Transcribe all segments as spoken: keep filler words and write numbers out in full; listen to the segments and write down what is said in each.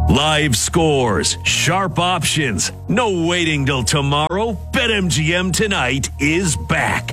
Live scores, sharp options, no waiting till tomorrow. BetMGM tonight is back.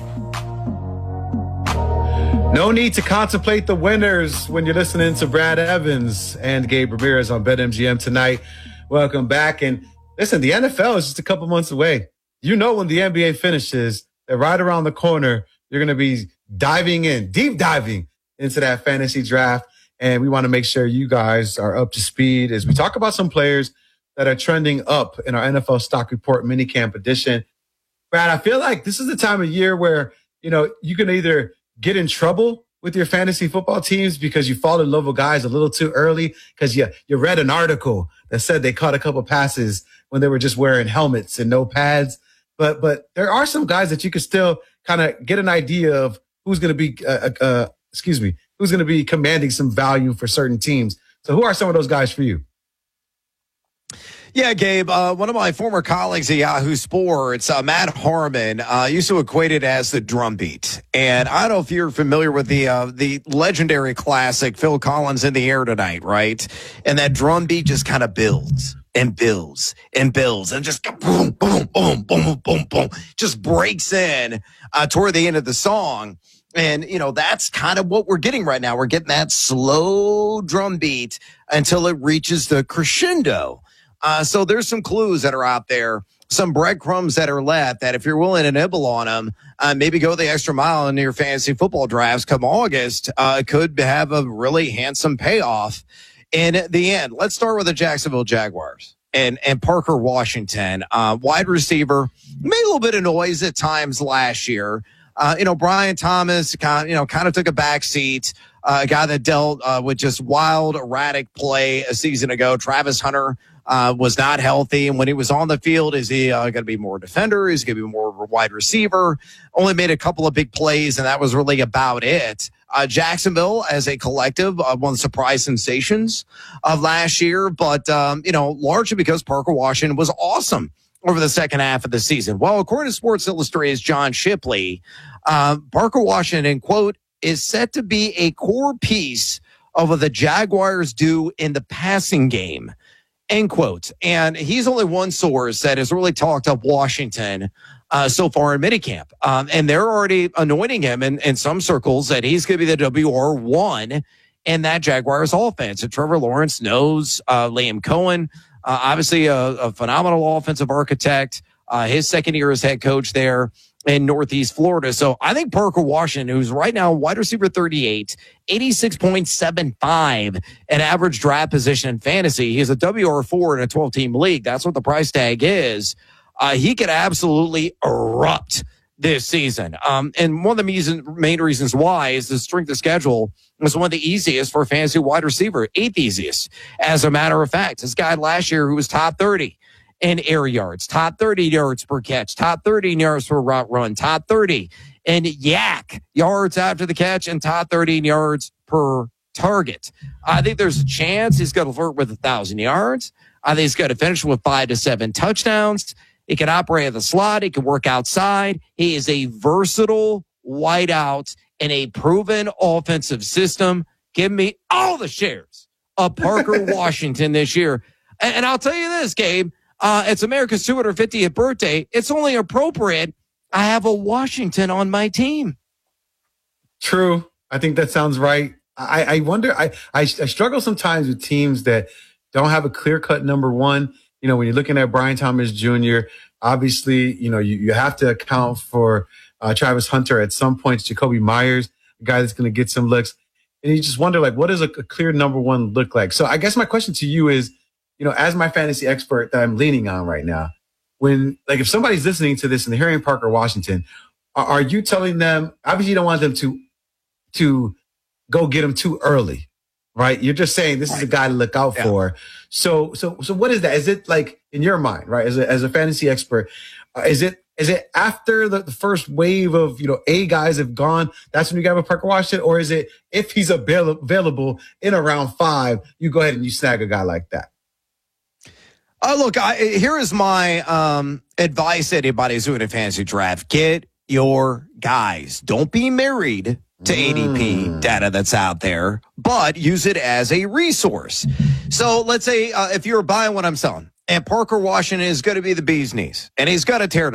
No need to contemplate the winners when you're listening to Brad Evans and Gabe Ramirez on BetMGM tonight. Welcome back. And listen, the N F L is just a couple months away. You know when the N B A finishes, that right around the corner, you're going to be diving in, deep diving into that fantasy draft. And we want to make sure you guys are up to speed as we talk about some players that are trending up in our N F L Stock Report minicamp edition. Brad, I feel like this is the time of year where, you know, you can either get in trouble with your fantasy football teams because you fall in love with guys a little too early because you, you read an article that said they caught a couple passes when they were just wearing helmets and no pads. But but there are some guys that you can still kind of get an idea of who's going to be, uh, uh, excuse me, who's going to be commanding some value for certain teams. So who are some of those guys for you? Yeah, Gabe, uh, one of my former colleagues at Yahoo Sports, uh, Matt Harmon, uh, used to equate it as the drum beat. And I don't know if you're familiar with the uh, the legendary classic Phil Collins in the Air Tonight, right? And that drum beat just kind of builds and builds and builds and just boom, boom, boom, boom, boom, boom, just breaks in uh, toward the end of the song. And, you know, that's kind of what we're getting right now. We're getting that slow drum beat until it reaches the crescendo. Uh, so there's some clues that are out there, some breadcrumbs that are left that if you're willing to nibble on them, uh, maybe go the extra mile in your fantasy football drafts come August, uh, could have a really handsome payoff in the end. Let's start with the Jacksonville Jaguars and, and Parker Washington, uh, wide receiver, made a little bit of noise at times last year. Uh, you know, Brian Thomas, kind of, you know, kind of took a back seat. Uh, a guy that dealt uh, with just wild, erratic play a season ago. Travis Hunter uh, was not healthy, and when he was on the field, is he uh, going to be more defender? Is he going to be more of a wide receiver? Only made a couple of big plays, and that was really about it. Uh, Jacksonville, as a collective, uh, one of the surprise sensations of last year, but um, you know, largely because Parker Washington was awesome over the second half of the season. Well, according to Sports Illustrated's John Shipley, uh, Parker Washington, quote, is set to be a core piece of what the Jaguars do in the passing game, end quote. And he's only one source that has really talked up Washington uh, so far in minicamp. Um, and they're already anointing him in, in some circles that he's going to be the W R one in that Jaguars offense. And Trevor Lawrence knows uh, Liam Cohen, Uh, obviously, a, a phenomenal offensive architect. Uh, his second year as head coach there in Northeast Florida. So I think Parker Washington, who's right now wide receiver thirty-eight, eighty-six point seven five an average draft position in fantasy. He's a W R four in a twelve-team league. That's what the price tag is. Uh, he could absolutely erupt this season. Um, and one of the reason, main reasons why is the strength of schedule was one of the easiest for a fantasy wide receiver, eighth easiest. As a matter of fact, this guy last year who was top thirty in air yards, top thirty yards per catch, top thirty yards per route run, top thirty in yak yards after the catch, and top thirty yards per target. I think there's a chance he's going to flirt with a thousand yards. I think he's going to finish with five to seven touchdowns. He can operate at the slot. He can work outside. He is a versatile wideout in a proven offensive system. Give me all the shares of Parker Washington this year. And, and I'll tell you this, Gabe, uh, it's America's two hundred fiftieth birthday. It's only appropriate I have a Washington on my team. True. I think that sounds right. I, I wonder, I, I, I struggle sometimes with teams that don't have a clear-cut number one. You know, when you're looking at Brian Thomas Junior, obviously, you know, you, you have to account for uh, Travis Hunter at some points, Jacoby Myers, a guy that's going to get some looks. And you just wonder, like, what does a, a clear number one look like? So I guess my question to you is, you know, as my fantasy expert that I'm leaning on right now, when, like, if somebody's listening to this and they're hearing Parker Washington, are, are you telling them, obviously you don't want them to, to go get him too early, right? You're just saying this is a guy to look out yeah. for. So, so, so what is that? Is it like in your mind, right? As a, as a fantasy expert, uh, is it, is it after the, the first wave of, you know, A guys have gone, that's when you got a Parker Washington? Or is it if he's avail- available in around five, you go ahead and you snag a guy like that? Uh, look, I, here is my um, advice to anybody who's doing a fantasy draft. Get your guys. Don't be married to A D P data that's out there, but use it as a resource. So let's say uh, if you're buying what I'm selling, and Parker Washington is going to be the bee's knees, and he's going to tear